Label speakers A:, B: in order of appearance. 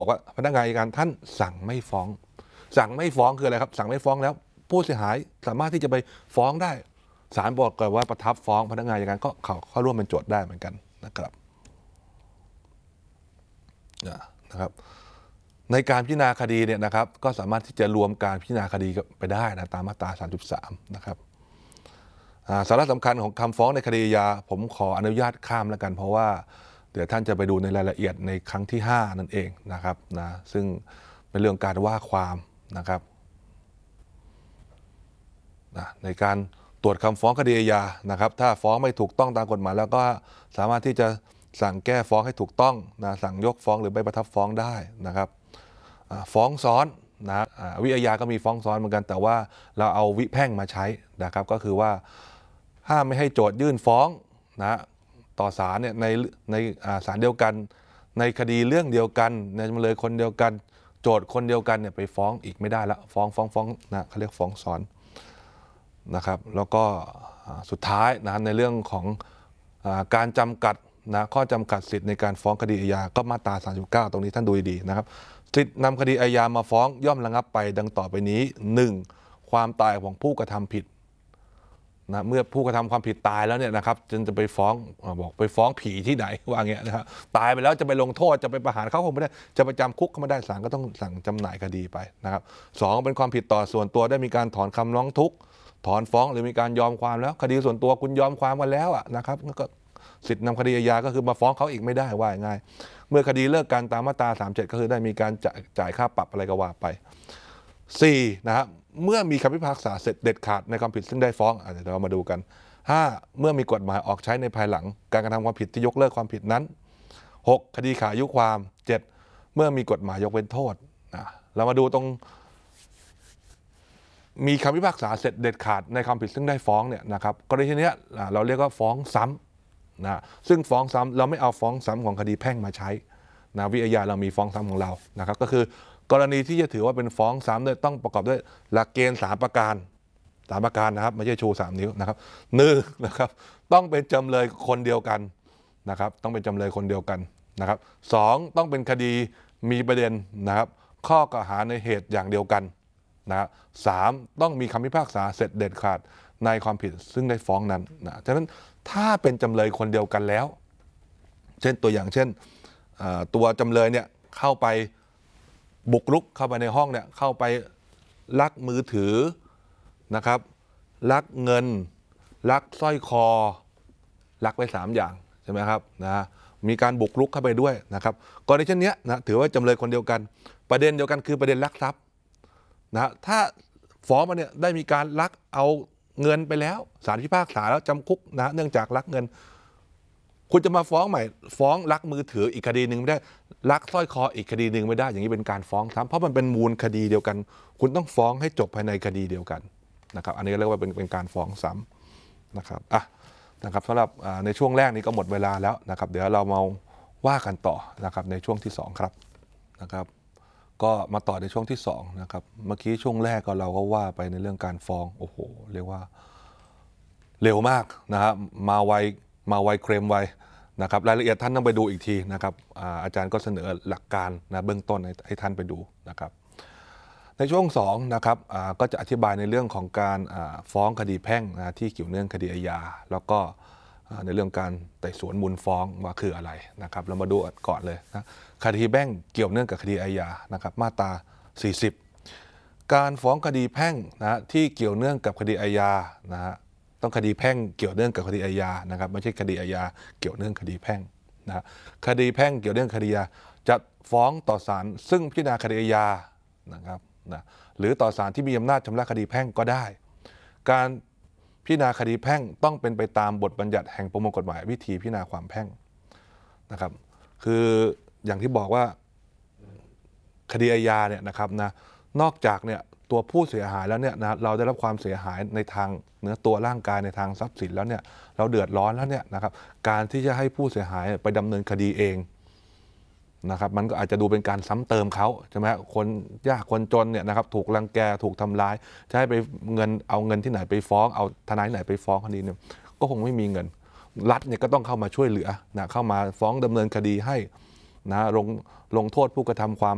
A: บอกว่าพนักงานอัยการท่านสั่งไม่ฟ้องคืออะไรครับสั่งไม่ฟ้องแล้วผู้เสียหายสามารถที่จะไปฟ้องได้ศาลบอกก่อนว่าประทับฟ้องพนักงานอัยการก็เข้าร่วมเป็นโจทย์ได้เหมือนกันนะครับนะครับในการพิจารณาคดีเนี่ยนะครับก็สามารถที่จะรวมการพิจารณาคดีไปได้นะตามมาตรา33นะครับสาระสำคัญของคำฟ้องในคดีอาญาผมขออนุญาตข้ามแล้วกันเพราะว่าเดี๋ยวท่านจะไปดูในรายละเอียดในครั้งที่5นั่นเองนะครับนะซึ่งเป็นเรื่องการว่าความนะครับนะในการตรวจคำฟ้องคดีอาญานะครับถ้าฟ้องไม่ถูกต้องตามกฎหมายแล้วก็สามารถที่จะสั่งแก้ฟ้องให้ถูกต้องนะสั่งยกฟ้องหรือใบประทับฟ้องได้นะครับฟ้องซ้อนนะวิอาญาก็มีฟ้องซ้อนเหมือนกันแต่ว่าเราเอาวิแพ่งมาใช้นะครับก็คือว่าห้ามไม่ให้โจทยื่นฟ้องนะต่อศาลเนี่ยในศาลเดียวกันในคดีเรื่องเดียวกันในจำเลยคนเดียวกันโจทคนเดียวกันเนี่ยไปฟ้องอีกไม่ได้ละฟ้องนะเขาเรียกฟ้องซ้อนนะครับแล้วก็สุดท้ายนะในเรื่องของการจำกัดนะข้อจำกัดสิทธิ์ในการฟ้องคดีอาญาก็มาตรา39ตรงนี้ท่านดูดีนะครับสิทธินำคดีอาญามาฟ้องย่อมระงับไปดังต่อไปนี้ 1. ความตายของผู้กระทำผิดนะเมื่อผู้กระทำความผิดตายแล้วเนี่ยนะครับจึงจะไปฟ้องบอกไปฟ้องผีที่ไหนว่าเงี้ยนะครับตายไปแล้วจะไปลงโทษจะไปประหารเขาคงไม่ได้จะไปจำคุกเขาไม่ได้ศาลก็ต้องสั่งจำหน่ายคดีไปนะครับ 2. เป็นความผิดต่อส่วนตัวได้มีการถอนคำร้องทุกข์ถอนฟ้องหรือมีการยอมความแล้วคดีส่วนตัวคุณยอมความกันแล้วนะครับก็สิทธินำคดีอาญาก็คือมาฟ้องเขาอีกไม่ได้ว่าง่ายเมื่อคดีเลิกกันตามมาตรา37ก็คือได้มีการจ่ายค่าปรับอะไรก็ว่าไป4นะครับเมื่อมีคำพิพากษาเสร็จเด็ดขาดในความผิดซึ่งได้ฟ้องเดี๋ยวเรามาดูกัน5เมื่อมีกฎหมายออกใช้ในภายหลังการกระทำความผิดที่ยกเลิกความผิดนั้น6คดีขาดอายุความ7เมื่อมีกฎหมายยกเว้นโทษเรามาดูตรงมีคำพิพากษาเสร็จเด็ดขาดในความผิดซึ่งได้ฟ้องเนี่ยนะครับกรณีนี้เราเรียกว่าฟ้องซ้ำนะซึ่งฟ้องซ้ำเราไม่เอาฟ้องซ้ำของคดีแพ่งมาใช้นะวิอาญาเรามีฟ้องซ้ำของเรานะครับก็คือกรณีที่จะถือว่าเป็นฟ้องซ้ำเนี่ยต้องประกอบด้วยหลักเกณฑ์3ประการนะครับไม่ใช่ชู3นิ้วนะครับ1นะครับต้องเป็นจำเลยคนเดียวกันนะครับต้องเป็นจำเลยคนเดียวกันนะครับ2ต้องเป็นคดีมีประเด็นนะครับข้อกล่าวหาในเหตุอย่างเดียวกันนะ3ต้องมีคำพิพากษาเสร็จเด็ดขาดในความผิดซึ่งได้ฟ้องนั้นนะฉะนั้นถ้าเป็นจำเลยคนเดียวกันแล้วเช่นตัวอย่างเช่นตัวจำเลยเนี่ยเข้าไปบุกรุกเข้าไปในห้องเนี่ยเข้าไปลักมือถือนะครับลักเงินลักสร้อยคอลักไป3อย่างใช่ไหมครับนะมีการบุกรุกเข้าไปด้วยนะครับกรณีเช่นนี้นะถือว่าจำเลยคนเดียวกันประเด็นเดียวกันคือประเด็นลักทรัพย์นะถ้าฟ้องมาเนี่ยได้มีการลักเอาเงินไปแล้วศาลพิพากษาแล้วจำคุกนะเนื่องจากลักเงินคุณจะมาฟ้องใหม่ฟ้องลักมือถืออีกคดีหนึ่งไม่ได้ลักสร้อยคออีกคดีหนึ่งไม่ได้อย่างนี้เป็นการฟ้องซ้ำเพราะมันเป็นมูลคดีเดียวกันคุณต้องฟ้องให้จบภายในคดีเดียวกันนะครับอันนี้เรียกว่าเป็นการฟ้องซ้ำนะครับนะครับสำหรับในช่วงแรกนี้ก็หมดเวลาแล้วนะครับเดี๋ยวเรามาว่ากันต่อนะครับในช่วงที่2ครับนะครับก็มาต่อในช่วงที่2นะครับเมื่อกี้ช่วงแรกก็เราก็ว่าไปในเรื่องการฟ้องโอ้โหเรียกว่าเร็วมากนะครับมาไวเคลมไวนะครับรายละเอียดท่านต้องไปดูอีกทีนะครับอาจารย์ก็เสนอหลักการนะเบื้องต้นให้ท่านไปดูนะครับในช่วง2นะครับก็จะอธิบายในเรื่องของการฟ้องคดีแพ่งนะที่เกี่ยวเนื่องคดีอาญาแล้วก็ในเรื่องการไต่สวนมูลฟ้องว่าคืออะไรนะครับเรามาดูก่อนเลยนะคดีแพ่งเกี่ยวเนื่องกับคดีอาญานะครับมาตรา40การฟ้องคดีแพ่งนะที่เกี่ยวเนื่องกับคดีอาญานะฮะต้องคดีแพ่งเกี่ยวเนื่องกับคดีอาญานะครับไม่ใช่คดีอาญาเกี่ยวเนื่องคดีแพ่งนะคดีแพ่งเกี่ยวเนื่องคดีอาญาจะฟ้องต่อศาลซึ่งพิจารณาคดีอาญานะครับนะหรือต่อศาลที่มีอำนาจชำระคดีแพ่งก็ได้การพิจารณาคดีแพ่งต้องเป็นไปตามบทบัญญัติแห่งประมวลกฎหมายวิธีพิจารณาความแพ่งนะครับคืออย่างที่บอกว่าคดีอาญาเนี่ยนะครับนะนอกจากเนี่ยตัวผู้เสียหายแล้วเนี่ยนะเราได้รับความเสียหายในทางเนื้อตัวร่างกายในทางทรัพย์สินแล้วเนี่ยเราเดือดร้อนแล้วเนี่ยนะครับการที่จะให้ผู้เสียหายไปดำเนินคดีเองนะครับมันก็อาจจะดูเป็นการซ้ำเติมเขาใช่ไหมคนยากคนจนเนี่ยนะครับถูกรังแกถูกทำร้ายจะให้ไปเอาเงินที่ไหนไปฟ้องเอาทนายไหนไปฟ้องคดีเนี่ยก็คงไม่มีเงินรัฐเนี่ยก็ต้องเข้ามาช่วยเหลือนะเข้ามาฟ้องดำเนินคดีให้นะลงโทษผู้กระทำความ